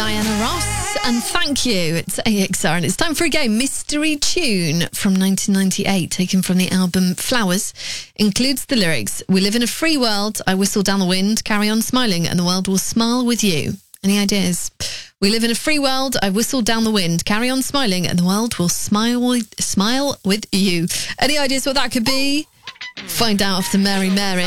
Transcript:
Diana Ross, and thank you. It's AXR, and it's time for a game. Mystery Tune from 1998, taken from the album Flowers, includes the lyrics, "We live in a free world, I whistle down the wind, carry on smiling, and the world will smile with you." Any ideas? We live in a free world, I whistle down the wind, carry on smiling, and the world will smile with you. Any ideas what that could be? Find out after Mary Mary.